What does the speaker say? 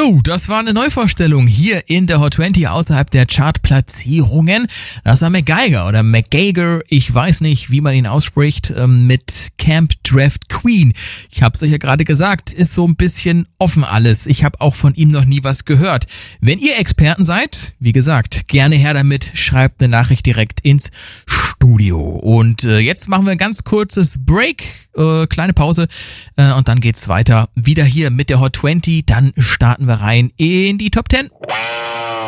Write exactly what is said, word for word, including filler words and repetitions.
Jo, das war eine Neuvorstellung hier in der Hot zwanzig außerhalb der Chartplatzierungen. Das war MacGyver oder MacGyver, ich weiß nicht, wie man ihn ausspricht, mit Camp Draft Queen. Ich hab's euch ja gerade gesagt, ist so ein bisschen offen alles. Ich habe auch von ihm noch nie was gehört. Wenn ihr Experten seid, wie gesagt, gerne her damit, schreibt eine Nachricht direkt ins Studio. Und äh, jetzt machen wir ein ganz kurzes Break, äh, kleine Pause äh, und dann geht's weiter. Wieder hier mit der Hot zwanzig, dann starten wir rein in die Top zehn.